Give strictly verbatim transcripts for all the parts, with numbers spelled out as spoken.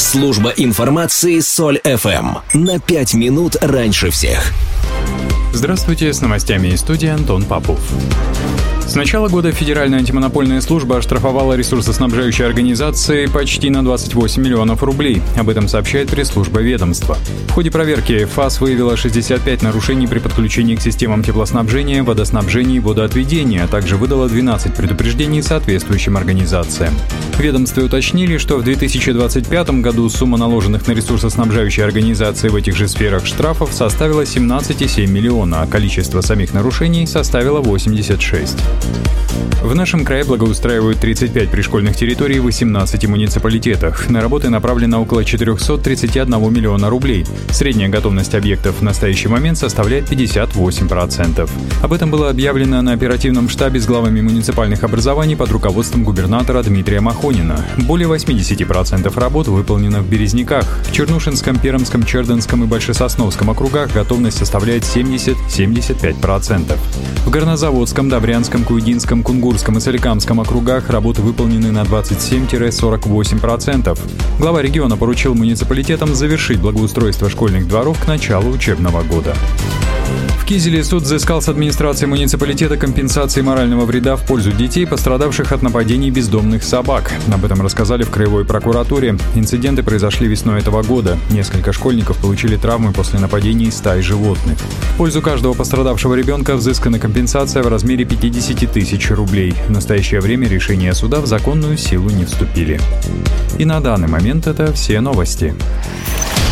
Служба информации Соль-эф эм. На пять минут раньше всех. Здравствуйте, с новостями из студии Антон Попов. С начала года Федеральная антимонопольная служба оштрафовала ресурсоснабжающие организации почти на двадцать восемь миллионов рублей. Об этом сообщает пресс-служба ведомства. В ходе проверки ФАС выявила шестьдесят пять нарушений при подключении к системам теплоснабжения, водоснабжения и водоотведения, а также выдала двенадцать предупреждений соответствующим организациям. В ведомстве уточнили, что в две тысячи двадцать пятом году сумма наложенных на ресурсоснабжающие организации в этих же сферах штрафов составила семнадцать целых семь десятых миллиона, а количество самих нарушений составило восемьдесят шесть. В нашем крае благоустраивают тридцать пять пришкольных территорий в восемнадцати муниципалитетах. На работы направлено около четыреста тридцать один миллион рублей. Средняя готовность объектов в настоящий момент составляет пятьдесят восемь процентов. Об этом было объявлено на оперативном штабе с главами муниципальных образований под руководством губернатора Дмитрия Махонина. Более восемьдесят процентов работ выполнено в Березниках. В Чернушинском, Пермском, Чердынском и Большесосновском округах готовность составляет семьдесят - семьдесят пять процентов. В Горнозаводском, Добрянском, Куйдинском, Кунгурском и Соликамском округах работы выполнены на двадцать семь - сорок восемь процентов. Глава региона поручил муниципалитетам завершить благоустройство школьных дворов к началу учебного года. В Кизеле суд взыскал с администрации муниципалитета компенсации морального вреда в пользу детей, пострадавших от нападений бездомных собак. Об этом рассказали в краевой прокуратуре. Инциденты произошли весной этого года. Несколько школьников получили травмы после нападений стаи животных. В пользу каждого пострадавшего ребенка взыскана компенсация в размере пятьдесят тысяч рублей. В настоящее время решения суда в законную силу не вступили. И на данный момент это все новости.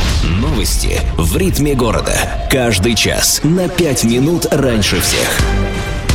Новости в ритме города. Каждый час на пять минут раньше всех.